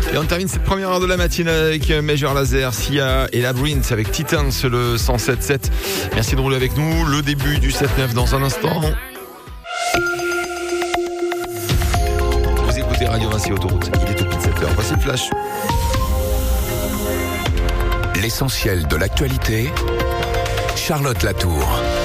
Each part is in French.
Et on termine cette première heure de la matinée avec Major Lazer, Sia et Labyrinth avec Titans, le 107.7. Merci de rouler avec nous. Le début du 7-9 dans un instant. Vous écoutez Radio Vinci Autoroute. Il est tout pile 7h. Voici le flash. L'essentiel de l'actualité. Charlotte Latour.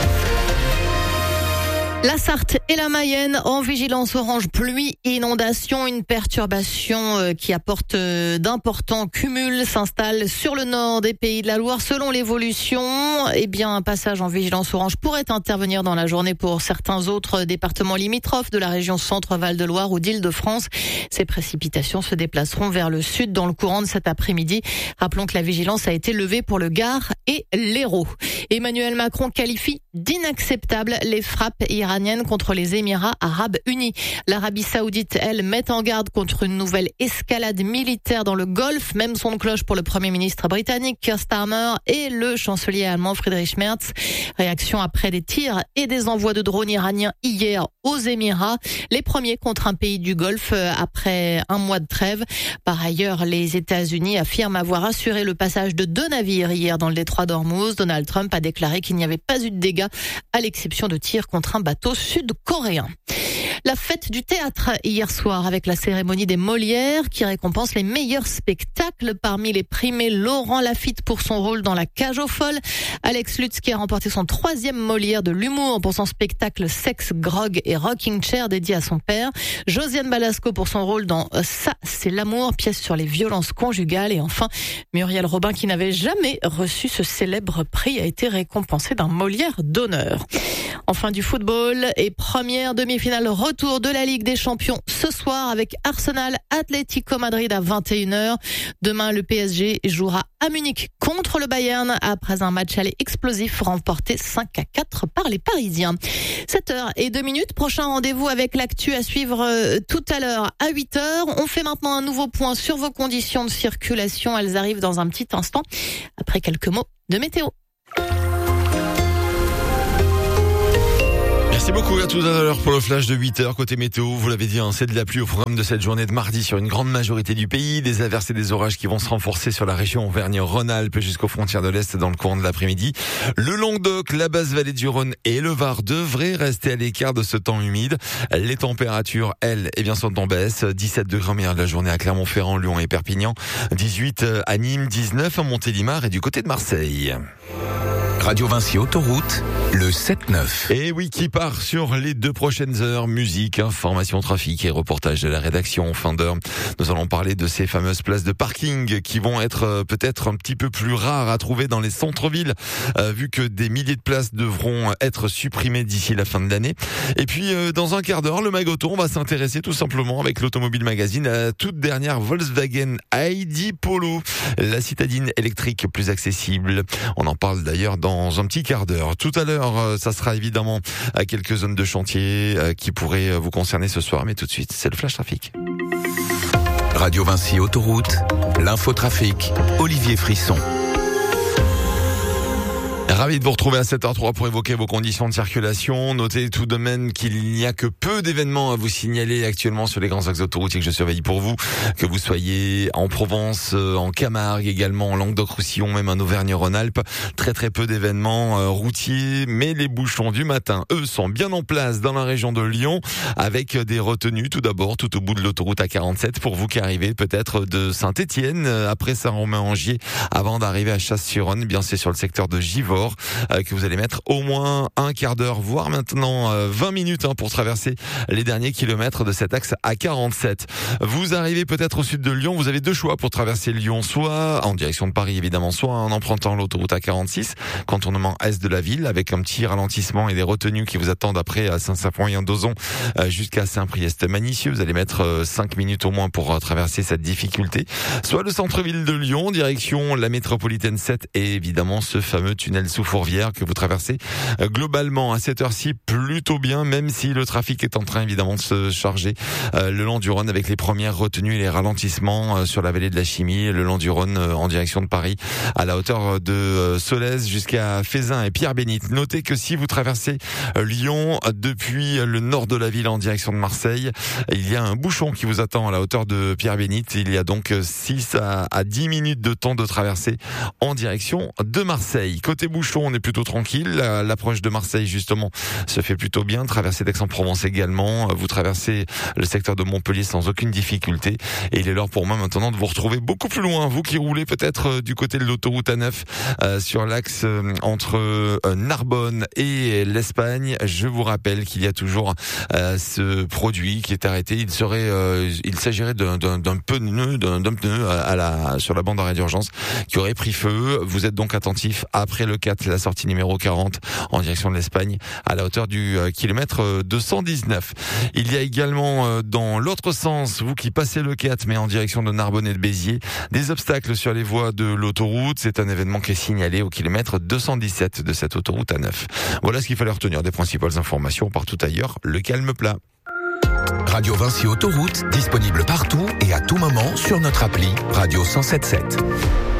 La Sarthe et la Mayenne en vigilance orange pluie et inondation. Une perturbation qui apporte d'importants cumuls s'installe sur le nord des Pays de la Loire. Selon l'évolution, un passage en vigilance orange pourrait intervenir dans la journée pour certains autres départements limitrophes de la région Centre-Val de Loire ou d'Île-de-France. Ces précipitations se déplaceront vers le sud dans le courant de cet après-midi. Rappelons que la vigilance a été levée pour le Gard et l'Hérault. Emmanuel Macron qualifie d'inacceptables les frappes iraniennes contre les Émirats arabes unis. L'Arabie saoudite, elle, met en garde contre une nouvelle escalade militaire dans le Golfe. Même son de cloche pour le Premier ministre britannique Keir Starmer et le chancelier allemand Friedrich Merz. Réaction après des tirs et des envois de drones iraniens hier aux Émirats. Les premiers contre un pays du Golfe après un mois de trêve. Par ailleurs, les États-Unis affirment avoir assuré le passage de 2 navires hier dans le détroit d'Ormuz. Donald Trump a déclaré qu'il n'y avait pas eu de dégâts à l'exception de tirs contre un bateau sud-coréen. La fête du théâtre hier soir avec la cérémonie des Molières qui récompense les meilleurs spectacles. Parmi les primés, Laurent Lafitte pour son rôle dans La Cage aux folles. Alex Lutz qui a remporté son 3e Molière de l'humour pour son spectacle Sex, Grog et Rocking Chair dédié à son père. Josiane Balasco pour son rôle dans Ça, c'est l'amour, pièce sur les violences conjugales. Et enfin, Muriel Robin qui n'avait jamais reçu ce célèbre prix a été récompensée d'un Molière d'honneur. Enfin du football et première demi-finale retour de la Ligue des Champions ce soir avec Arsenal Atlético Madrid à 21h. Demain, le PSG jouera à Munich contre le Bayern après un match aller explosif remporté 5-4 par les Parisiens. 7h02. Prochain rendez-vous avec l'actu à suivre tout à l'heure à 8h. On fait maintenant un nouveau point sur vos conditions de circulation. Elles arrivent dans un petit instant après quelques mots de météo. Merci beaucoup à tout à l'heure pour le flash de 8h. Côté météo, vous l'avez dit, c'est de la pluie au programme de cette journée de mardi sur une grande majorité du pays. Des averses et des orages qui vont se renforcer sur la région Auvergne-Rhône-Alpes jusqu'aux frontières de l'Est dans le courant de l'après-midi. Le Languedoc, la basse vallée du Rhône et le Var devraient rester à l'écart de ce temps humide. Les températures, elles, sont en baisse. 17 degrés en meilleur de la journée à Clermont-Ferrand, Lyon et Perpignan. 18 à Nîmes, 19 à Montélimar et du côté de Marseille. Radio Vinci Autoroute, le 7-9. Et oui, qui part sur les 2 prochaines heures. Musique, information, trafic et reportage de la rédaction en fin d'heure. Nous allons parler de ces fameuses places de parking qui vont être peut-être un petit peu plus rares à trouver dans les centres-villes, vu que des milliers de places devront être supprimées d'ici la fin de l'année. Et puis, dans un quart d'heure, le Magoton, on va s'intéresser tout simplement avec l'Automobile Magazine à la toute dernière Volkswagen ID Polo, la citadine électrique plus accessible. On en parle d'ailleurs dans un petit quart d'heure. Tout à l'heure, ça sera évidemment à quelques zones de chantier qui pourraient vous concerner ce soir. Mais tout de suite, c'est le Flash Trafic. Radio Vinci Autoroute, l'infotrafic, Olivier Frisson. Ravi de vous retrouver à 7h03 pour évoquer vos conditions de circulation. Notez tout de même qu'il n'y a que peu d'événements à vous signaler actuellement sur les grands axes autoroutiers que je surveille pour vous. Que vous soyez en Provence, en Camargue également, en Languedoc-Roussillon, même en Auvergne-Rhône-Alpes. Très peu d'événements routiers, mais les bouchons du matin, eux, sont bien en place dans la région de Lyon, avec des retenues tout d'abord, tout au bout de l'autoroute A47, pour vous qui arrivez peut-être de Saint-Étienne, après Saint-Romain-en-Gier, avant d'arriver à Chasse-sur-Rhône. Bien, c'est sur le secteur de Givors que vous allez mettre au moins un quart d'heure, voire maintenant 20 minutes pour traverser les derniers kilomètres de cet axe A47. Vous arrivez peut-être au sud de Lyon, vous avez 2 choix pour traverser Lyon, soit en direction de Paris évidemment, soit en empruntant l'autoroute A46, contournement est de la ville, avec un petit ralentissement et des retenues qui vous attendent après à Saint-Symphorien-d'Ozon jusqu'à Saint-Priest-Manissieux. Vous allez mettre 5 minutes au moins pour traverser cette difficulté. Soit le centre-ville de Lyon, direction la métropolitaine 7 et évidemment ce fameux tunnel sous Fourvière que vous traversez globalement à cette heure-ci plutôt bien, même si le trafic est en train évidemment de se charger le long du Rhône avec les premières retenues et les ralentissements sur la vallée de la Chimie, le long du Rhône en direction de Paris à la hauteur de Solèze jusqu'à Fézin et Pierre-Bénite. Notez que si vous traversez Lyon depuis le nord de la ville en direction de Marseille, il y a un bouchon qui vous attend à la hauteur de Pierre-Bénite. Il y a donc 6 à 10 minutes de temps de traversée en direction de Marseille. Côté bouchon, on est plutôt tranquille. L'approche de Marseille, justement, se fait plutôt bien. Traversée d'Aix-en-Provence également. Vous traversez le secteur de Montpellier sans aucune difficulté. Et il est l'heure pour moi maintenant de vous retrouver beaucoup plus loin. Vous qui roulez peut-être du côté de l'autoroute A9 sur l'axe entre Narbonne et l'Espagne. Je vous rappelle qu'il y a toujours ce produit qui est arrêté. Il s'agirait d'un pneu sur la bande d'arrêt d'urgence qui aurait pris feu. Vous êtes donc attentif après le 4, la sortie numéro 40 en direction de l'Espagne à la hauteur du kilomètre 219. Il y a également dans l'autre sens, vous qui passez le 4 mais en direction de Narbonne et de Béziers, des obstacles sur les voies de l'autoroute. C'est un événement qui est signalé au kilomètre 217 de cette autoroute A9. Voilà ce qu'il fallait retenir des principales informations. Partout ailleurs, le calme plat. Radio Vinci Autoroute, disponible partout et à tout moment sur notre appli Radio 107.7.